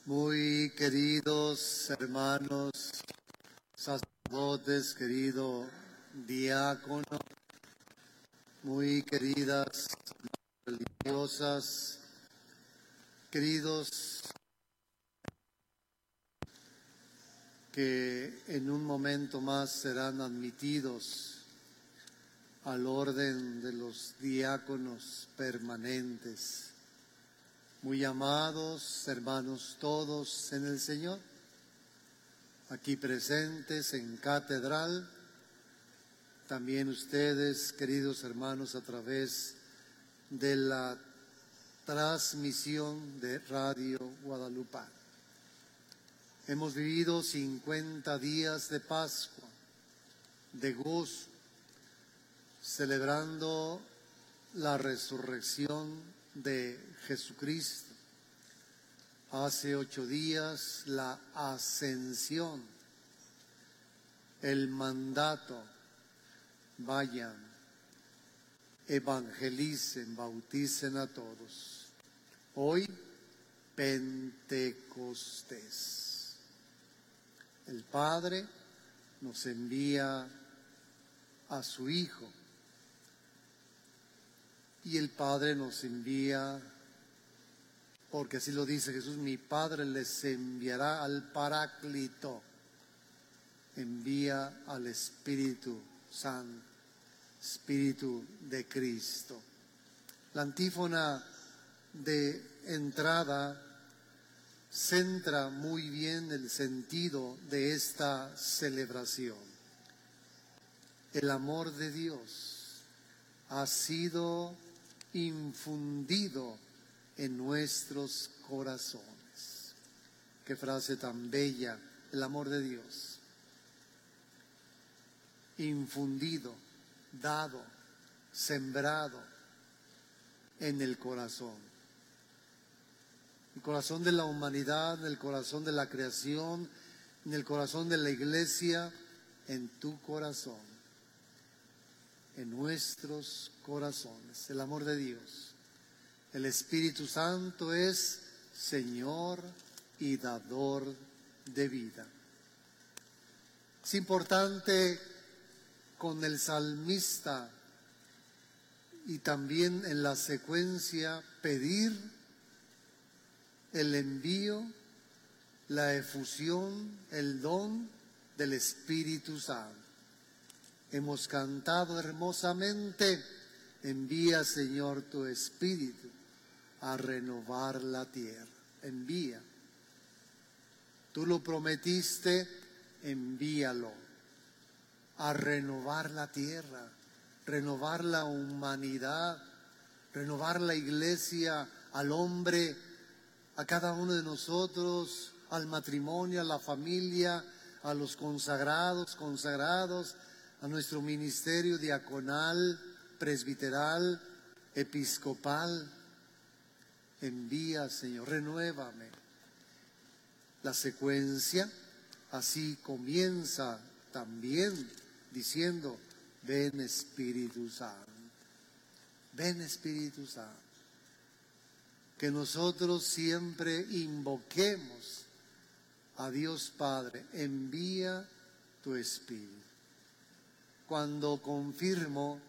Muy queridos hermanos sacerdotes, querido diácono, muy queridas religiosas, queridos que en un momento más serán admitidos al orden de los diáconos permanentes. Muy amados hermanos todos en el Señor, aquí presentes en catedral, también ustedes, queridos hermanos, a través de la transmisión de Radio Guadalupe. Hemos vivido 50 días de Pascua, de gozo, celebrando la resurrección de Jesucristo. Hace 8 días la ascensión, el mandato, vayan, evangelicen, bauticen a todos. Hoy, Pentecostés. El Padre nos envía a su Hijo y el Padre nos envía, porque así lo dice Jesús, mi Padre les enviará al Paráclito, envía al Espíritu Santo, Espíritu de Cristo. La antífona de entrada centra muy bien el sentido de esta celebración. El amor de Dios ha sido infundido en nuestros corazones. Qué frase tan bella, el amor de Dios. Infundido, dado, sembrado en el corazón. El corazón de la humanidad, el corazón de la creación, en el corazón de la iglesia, en tu corazón, en nuestros corazones. El amor de Dios. El Espíritu Santo es Señor y dador de vida. Es importante con el salmista y también en la secuencia pedir el envío, la efusión, el don del Espíritu Santo. Hemos cantado hermosamente, envía Señor tu Espíritu a renovar la tierra. Envía. Tú lo prometiste, envíalo a renovar la tierra, renovar la humanidad, renovar la iglesia, al hombre, a cada uno de nosotros, al matrimonio, a la familia, a los consagrados, a nuestro ministerio diaconal, presbiteral, episcopal. Envía, Señor, renuévame. La secuencia así comienza también diciendo, ven Espíritu Santo, ven Espíritu Santo. Que nosotros siempre invoquemos a Dios Padre, envía tu Espíritu. Cuando confirmo,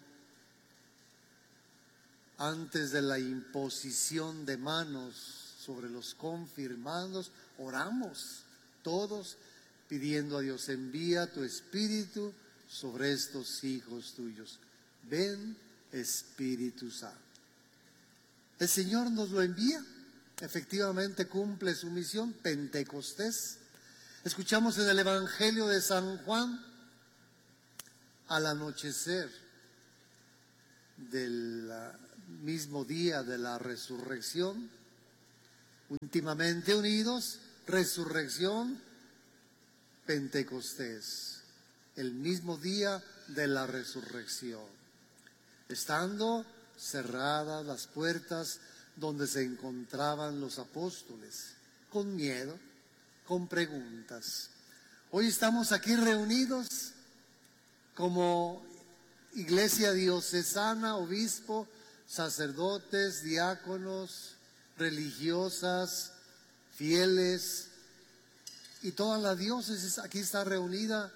antes de la imposición de manos sobre los confirmados, oramos todos pidiendo a Dios, envía tu Espíritu sobre estos hijos tuyos. Ven Espíritu Santo. El Señor nos lo envía, efectivamente cumple su misión, Pentecostés. Escuchamos en el Evangelio de San Juan, al anochecer del mismo día de la resurrección, íntimamente unidos, resurrección, Pentecostés, el mismo día de la resurrección, estando cerradas las puertas donde se encontraban los apóstoles, con miedo, con preguntas. Hoy estamos aquí reunidos como iglesia diocesana, obispo, sacerdotes, diáconos, religiosas, fieles y toda la diócesis aquí está reunida.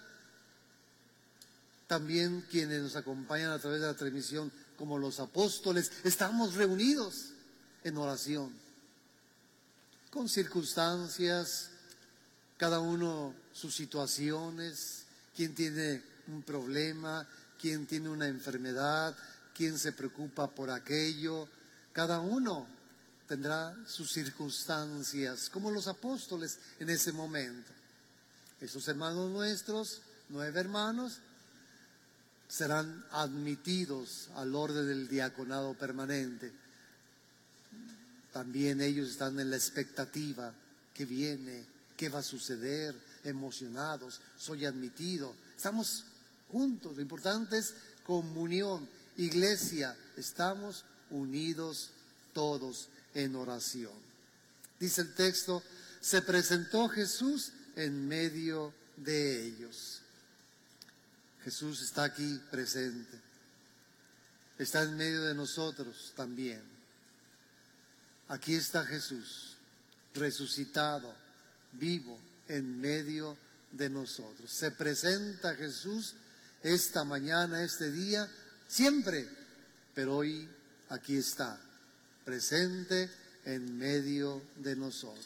También quienes nos acompañan a través de la transmisión, como los apóstoles, estamos reunidos en oración, con circunstancias, cada uno sus situaciones, quien tiene un problema, quien tiene una enfermedad, quien se preocupa por aquello, cada uno tendrá sus circunstancias, como los apóstoles en ese momento. Esos hermanos nuestros, 9 hermanos, serán admitidos al orden del diaconado permanente. También ellos están en la expectativa, ¿qué viene? ¿Qué va a suceder? Emocionados, soy admitido. Estamos juntos, lo importante es comunión. Iglesia, estamos unidos todos en oración. Dice el texto, se presentó Jesús en medio de ellos. Jesús está aquí presente, está en medio de nosotros también. Aquí está Jesús, resucitado, vivo, en medio de nosotros. Se presenta Jesús esta mañana, este día, siempre, pero hoy aquí está, presente en medio de nosotros.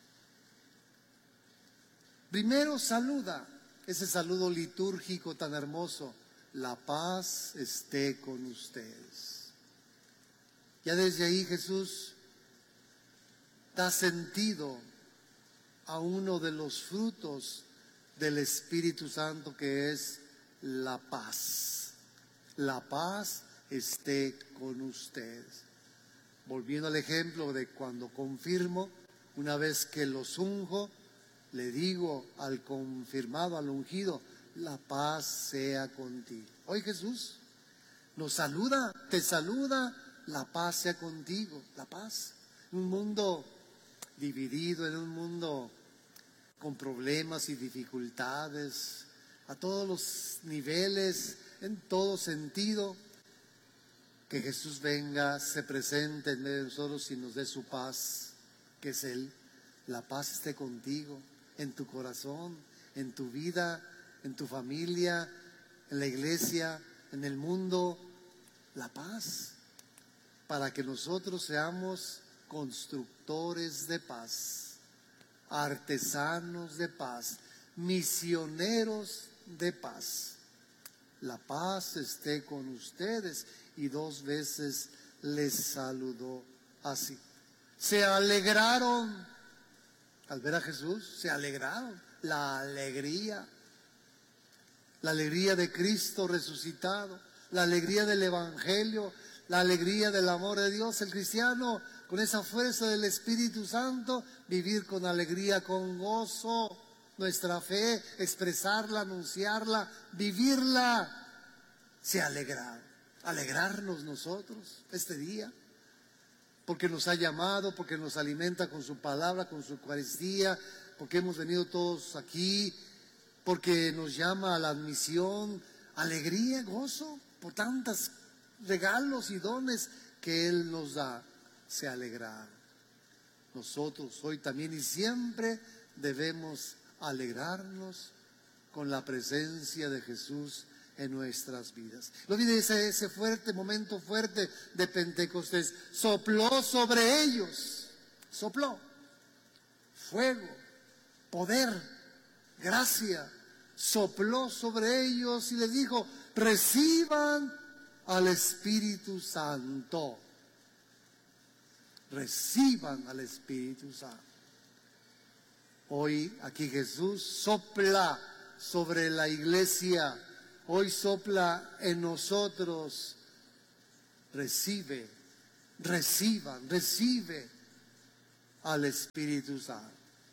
Primero saluda. Ese saludo litúrgico tan hermoso, la paz esté con ustedes. Ya desde ahí Jesús da sentido a uno de los frutos del Espíritu Santo, que es la paz. La paz esté con ustedes. Volviendo al ejemplo de cuando confirmo, una vez que los unjo, le digo al confirmado, al ungido, la paz sea contigo. Hoy Jesús nos saluda, te saluda, la paz sea contigo, la paz. En un mundo dividido, en un mundo con problemas y dificultades, a todos los niveles, en todo sentido, que Jesús venga, se presente en medio de nosotros y nos dé su paz, que es Él. La paz esté contigo, en tu corazón, en tu vida, en tu familia, en la iglesia, en el mundo. La paz, para que nosotros seamos constructores de paz, artesanos de paz, misioneros de paz. La paz esté con ustedes. Y 2 veces les saludó así. Se alegraron al ver a Jesús, se alegraron. La alegría de Cristo resucitado, la alegría del Evangelio, la alegría del amor de Dios. El cristiano, con esa fuerza del Espíritu Santo, vivir con alegría, con gozo, nuestra fe, expresarla, anunciarla, vivirla. Se alegraron. Alegrarnos nosotros este día, porque nos ha llamado, porque nos alimenta con su palabra, con su Eucaristía, porque hemos venido todos aquí, porque nos llama a la admisión, alegría, gozo, por tantos regalos y dones que Él nos da. Se alegraron. Nosotros hoy también y siempre debemos alegrarnos con la presencia de Jesús en nuestras vidas. No olvide ese fuerte momento fuerte de Pentecostés. Sopló sobre ellos, sopló fuego, poder, gracia. Sopló sobre ellos y les dijo: reciban al Espíritu Santo. Reciban al Espíritu Santo. Hoy aquí Jesús sopla sobre la iglesia. Hoy sopla en nosotros. Recibe al Espíritu Santo.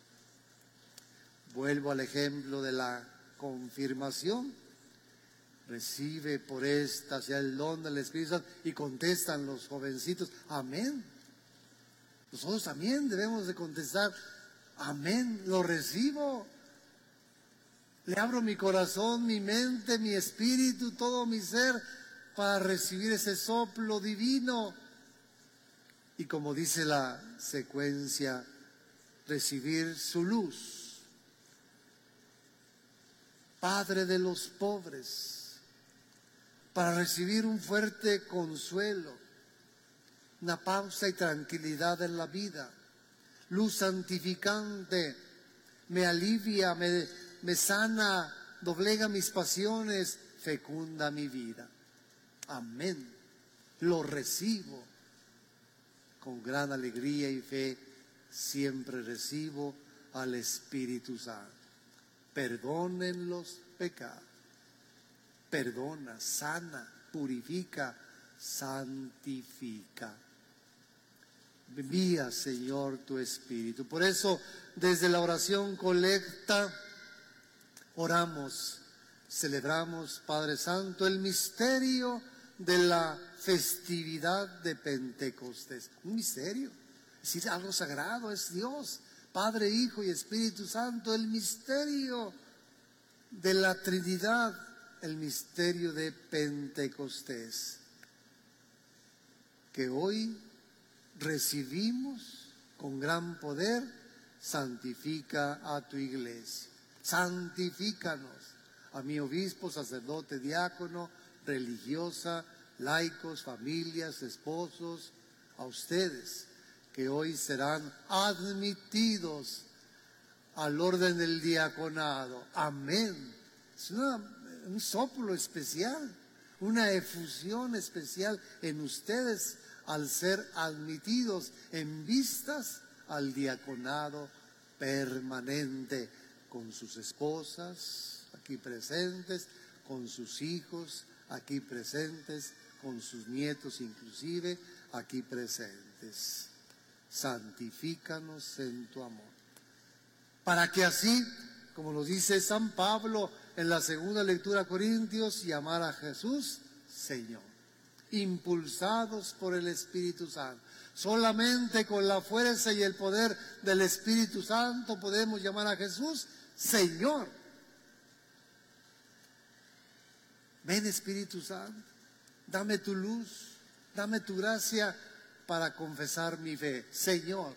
Vuelvo al ejemplo de la confirmación. Recibe por esta sea el don del Espíritu Santo. Y contestan los jovencitos: amén. Nosotros también debemos de contestar: amén, lo recibo. Le abro mi corazón, mi mente, mi espíritu, todo mi ser para recibir ese soplo divino. Y como dice la secuencia, recibir su luz. Padre de los pobres, para recibir un fuerte consuelo, una pausa y tranquilidad en la vida. Luz santificante, me alivia, me sana, doblega mis pasiones, fecunda mi vida. Amén. Lo recibo con gran alegría y fe. Siempre recibo al Espíritu Santo. Perdonen los pecados. Perdona, sana, purifica, santifica. Envía, Señor, tu Espíritu. Por eso, desde la oración colecta, oramos, celebramos, Padre Santo, el misterio de la festividad de Pentecostés. Un misterio, es decir, algo sagrado, es Dios, Padre, Hijo y Espíritu Santo, el misterio de la Trinidad, el misterio de Pentecostés, que hoy recibimos con gran poder. Santifica a tu iglesia, santifícanos, a mi obispo, sacerdote, diácono, religiosa, laicos, familias, esposos, a ustedes que hoy serán admitidos al orden del diaconado. Amén. Es un soplo especial, una efusión especial en ustedes al ser admitidos en vistas al diaconado permanente, con sus esposas aquí presentes, con sus hijos aquí presentes, con sus nietos inclusive aquí presentes. Santifícanos en tu amor, para que así, como nos dice San Pablo en la segunda lectura a Corintios, llamar a Jesús Señor, impulsados por el Espíritu Santo. Solamente con la fuerza y el poder del Espíritu Santo podemos llamar a Jesús Señor. Ven, Espíritu Santo, dame tu luz, dame tu gracia para confesar mi fe. Señor,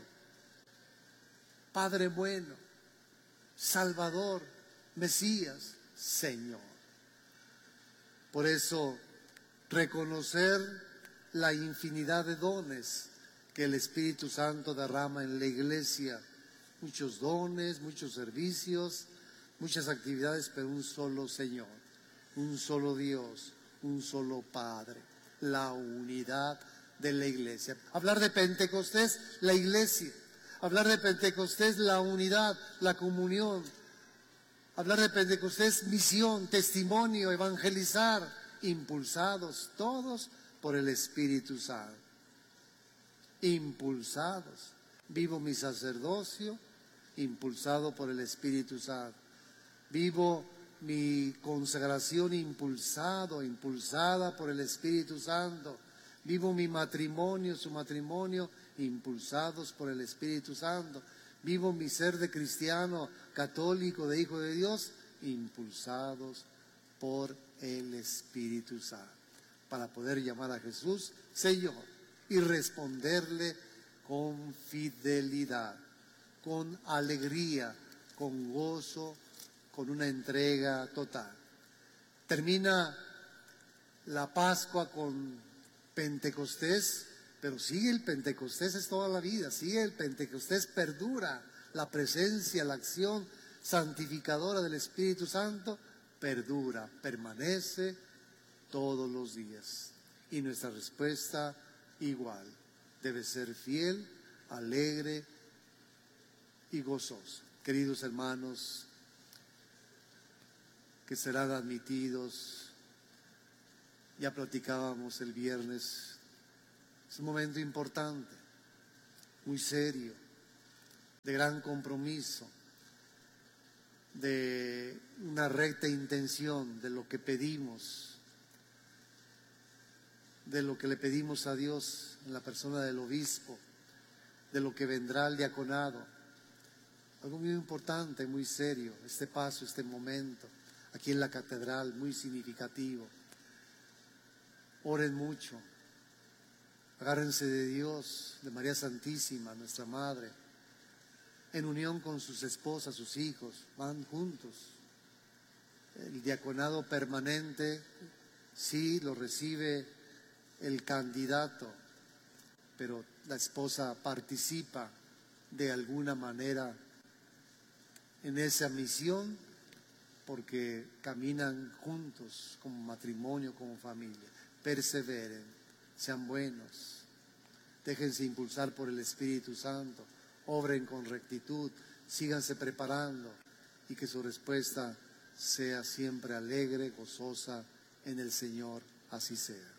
Padre bueno, Salvador, Mesías, Señor. Por eso, reconocer la infinidad de dones que el Espíritu Santo derrama en la iglesia. Muchos dones, muchos servicios, muchas actividades, pero un solo Señor, un solo Dios, un solo Padre. La unidad de la iglesia. Hablar de Pentecostés, la iglesia. Hablar de Pentecostés, la unidad, la comunión. Hablar de Pentecostés, misión, testimonio, evangelizar, impulsados todos por el Espíritu Santo. Impulsados. Vivo mi sacerdocio, impulsado por el Espíritu Santo. Vivo mi consagración impulsada por el Espíritu Santo. Vivo mi matrimonio, su matrimonio, impulsados por el Espíritu Santo. Vivo mi ser de cristiano, católico, de hijo de Dios, impulsados por el Espíritu Santo, para poder llamar a Jesús Señor y responderle con fidelidad, con alegría, con gozo, con una entrega total. Termina la Pascua con Pentecostés, pero sigue el Pentecostés, es toda la vida, sigue el Pentecostés, perdura la presencia, la acción santificadora del Espíritu Santo, perdura, permanece todos los días. Y nuestra respuesta igual, debe ser fiel, alegre y gozosa. Queridos hermanos, que serán admitidos, ya platicábamos el viernes, es un momento importante, muy serio, de gran compromiso, de una recta intención de lo que pedimos, de lo que le pedimos a Dios en la persona del obispo, de lo que vendrá al diaconado. Algo muy importante, muy serio, este paso, este momento, aquí en la catedral, muy significativo. Oren mucho, agárrense de Dios, de María Santísima, nuestra Madre. en unión con sus esposas, sus hijos, van juntos. El diaconado permanente sí lo recibe el candidato, pero la esposa participa de alguna manera en esa misión porque caminan juntos como matrimonio, como familia. Perseveren, sean buenos, déjense impulsar por el Espíritu Santo, obren con rectitud, síganse preparando y que su respuesta sea siempre alegre, gozosa en el Señor, así sea.